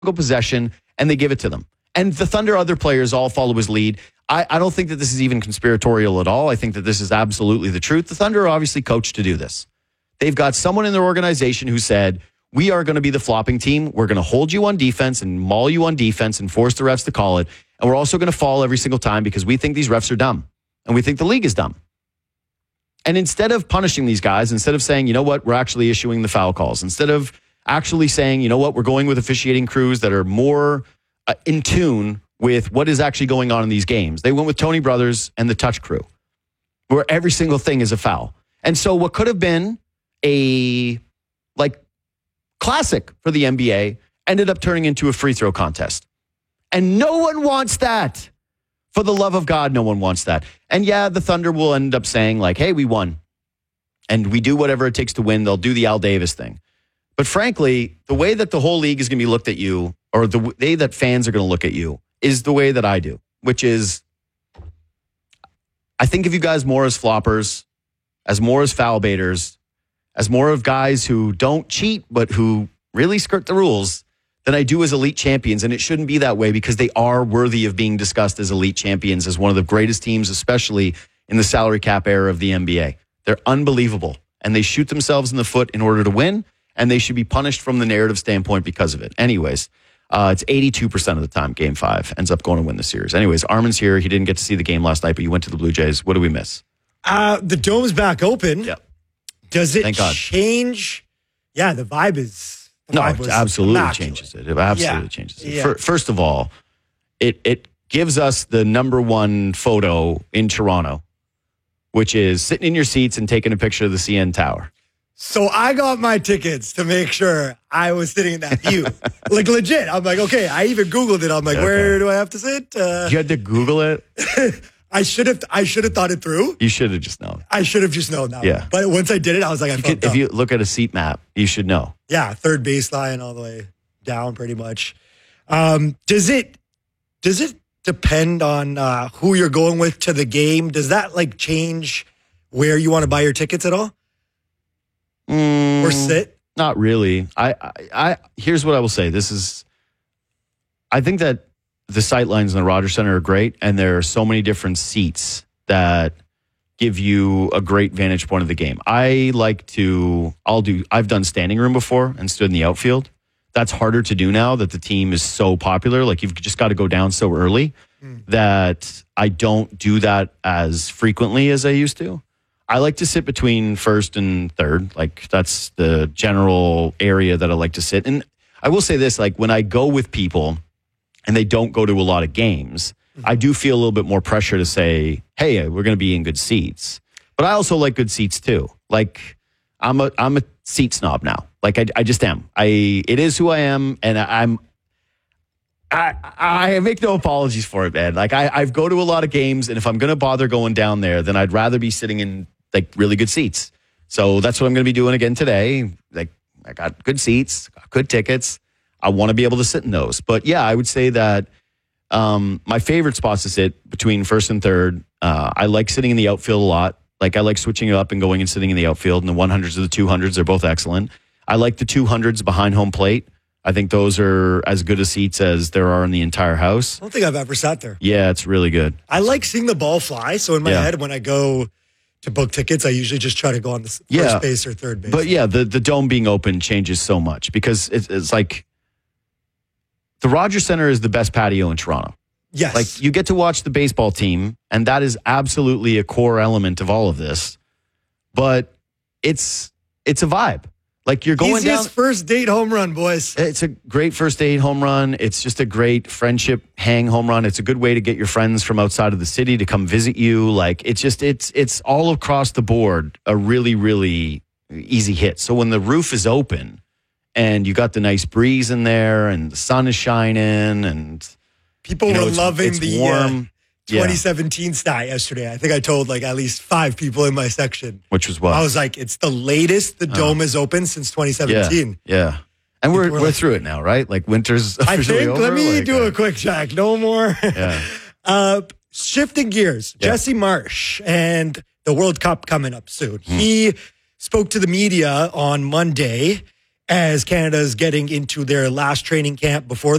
possession, and they give it to them. And the Thunder other players all follow his lead. I don't think that this is even conspiratorial at all. I think that this is absolutely the truth. The Thunder are obviously coached to do this. They've got someone in their organization who said, we are going to be the flopping team. We're going to hold you on defense and maul you on defense and force the refs to call it. And we're also going to fall every single time because we think these refs are dumb. And we think the league is dumb. And instead of punishing these guys, instead of saying, you know what, we're actually issuing the foul calls, instead of actually saying, you know what, we're going with officiating crews that are more in tune with what is actually going on in these games, they went with Tony Brothers and the touch crew, where every single thing is a foul. And so what could have been a classic for the NBA ended up turning into a free throw contest. And no one wants that. For the love of God, no one wants that. And yeah, the Thunder will end up saying like, hey, we won. And we do whatever it takes to win. They'll do the Al Davis thing. But frankly, the way that the whole league is going to be looked at you, or the way that fans are going to look at you, is the way that I do, which is, I think of you guys more as floppers, as more as foul baiters, as more of guys who don't cheat, but who really skirt the rules than I do as elite champions. And it shouldn't be that way because they are worthy of being discussed as elite champions, as one of the greatest teams, especially in the salary cap era of the NBA. They're unbelievable. And they shoot themselves in the foot in order to win. And they should be punished from the narrative standpoint because of it. Anyways, it's 82% of the time Game 5 ends up going to win the series. Anyways, Armin's here. He didn't get to see the game last night, but you went to the Blue Jays. What did we miss? The dome's back open. Yeah. Does it change? Yeah, the vibe is... No, it absolutely changes it. It absolutely changes it. Yeah. First of all, it gives us the number one photo in Toronto, which is sitting in your seats and taking a picture of the CN Tower. So I got my tickets to make sure I was sitting in that view. Like legit. I'm like, okay, I even Googled it. I'm like, where do I have to sit? You had to Google it? I should have thought it through. You should have just known. I should have just known that. Yeah. But once I did it, I was like, if you look at a seat map, you should know. Yeah, third baseline all the way down pretty much. Does it depend on who you're going with to the game? Does that like change where you want to buy your tickets at all? Or sit? Not really. I here's what I will say. I think that the sight lines in the Rogers Center are great, and there are so many different seats that give you a great vantage point of the game. I've done standing room before and stood in the outfield. That's harder to do now that the team is so popular. Like you've just got to go down so early that I don't do that as frequently as I used to. I like to sit between first and third. Like that's the general area that I like to sit. And I will say this, like when I go with people and they don't go to a lot of games, I do feel a little bit more pressure to say, hey, we're going to be in good seats. But I also like good seats too. Like I'm a seat snob now. Like I just am. It is who I am. And I make no apologies for it, man. Like I go to a lot of games, and if I'm going to bother going down there, then I'd rather be sitting in like really good seats. So that's what I'm going to be doing again today. Like I got good seats, got good tickets. I want to be able to sit in those. But yeah, I would say that my favorite spots to sit between first and third. I like sitting in the outfield a lot. Like I like switching it up and going and sitting in the outfield. And the 100s or the 200s, they're both excellent. I like the 200s behind home plate. I think those are as good a seats as there are in the entire house. I don't think I've ever sat there. Yeah, it's really good. I like seeing the ball fly. So in my head, when I go to book tickets, I usually just try to go on the first base or third base. But yeah, the dome being open changes so much because it's like the Rogers Center is the best patio in Toronto. Yes. Like you get to watch the baseball team, and that is absolutely a core element of all of this. But it's a vibe. Like you're going Easiest down. First date home run, boys. It's a great first date home run. It's just a great friendship hang home run. It's a good way to get your friends from outside of the city to come visit you. Like it's all across the board a really, really easy hit. So when the roof is open and you got the nice breeze in there and the sun is shining and people were loving the warm. 2017 stat yesterday. I think I told like at least 5 people in my section. Which was what? I was like, it's the latest the dome is open since 2017. Yeah. And we're through it now, right? Like winter's officially over. Let me do a quick check. No more. Yeah. Shifting gears. Yeah. Jesse Marsh and the World Cup coming up soon. He spoke to the media on Monday as Canada's getting into their last training camp before